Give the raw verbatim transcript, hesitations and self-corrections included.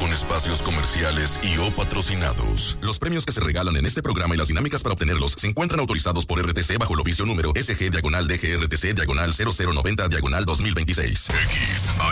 con espacios comerciales y o patrocinados. Los premios que se regalan en este programa y las dinámicas para obtenerlos se encuentran autorizados por R T C bajo el oficio número S G diagonal D G R T C diagonal cero cero noventa diagonal dos mil veintiséis. X